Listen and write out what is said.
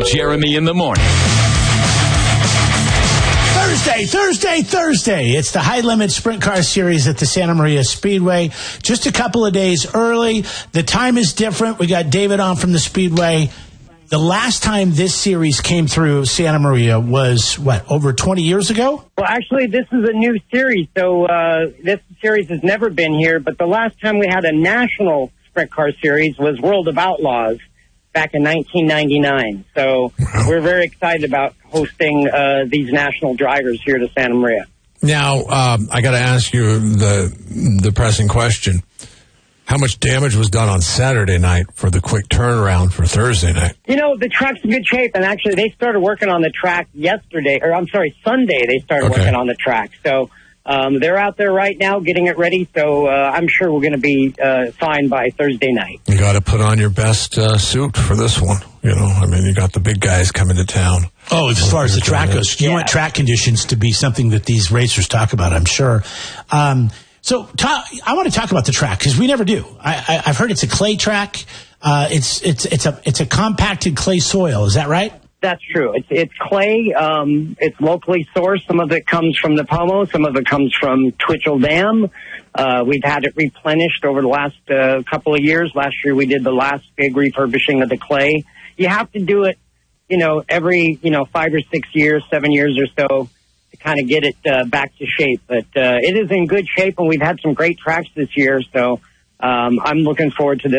Jeremy in the morning. Thursday. It's the High Limit Sprint Car Series at the Santa Maria Speedway. Just a couple of days early. The time is different. We got David on from the Speedway. The last time this series came through Santa Maria was, over 20 years ago? Well, actually, this is a new series, so this series has never been here. But the last time we had a national Sprint Car Series was World of Outlaws back in 1999. So we're very excited about hosting these national drivers here to Santa Maria. Now, I got to ask you the pressing question. How much damage was done on Saturday night for the quick turnaround for Thursday night? You know, the track's in good shape, and actually they started working on the track Sunday they started working on the track. So they're out there right now getting it ready, so I'm sure we're going to be fine by Thursday night. You got to put on your best suit for this one. You know, I mean, you got the big guys coming to town. Oh, as far as the track goes, you want track conditions to be something that these racers talk about, I'm sure. So I want to talk about the track because we never do. I've heard it's a clay track. It's a compacted clay soil. Is that right? That's true. It's clay. It's locally sourced. Some of it comes from the Pomo. Some of it comes from Twitchell Dam. We've had it replenished over the last couple of years. Last year we did the last big refurbishing of the clay. You have to do it, every 5 or 6 years, 7 years or so, to kind of get it back to shape. But it is in good shape, and we've had some great tracks this year, so I'm looking forward to this.